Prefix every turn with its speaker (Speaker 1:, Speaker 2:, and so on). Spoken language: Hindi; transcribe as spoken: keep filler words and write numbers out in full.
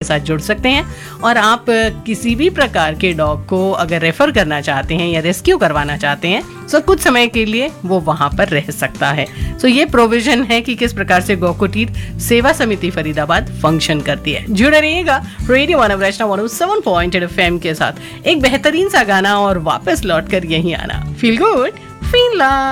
Speaker 1: साथ जुड़ सकते हैं और आप किसी भी प्रकार के डॉग को अगर रेफर करना चाहते हैं या रेस्क्यू करवाना चाहते हैं तो कुछ समय के लिए वो वहां पर रह सकता है। सो ये प्रोविजन है कि किस प्रकार से गौ कुटीर सेवा समिति फरीदाबाद फंक्शन करती है। जुड़े रहिएगा रेडियो वन वैष्णव one seven point eight F M के साथ। एक बेहतरीन सा गाना और वापस लौट कर यहीं आना। Feel good feel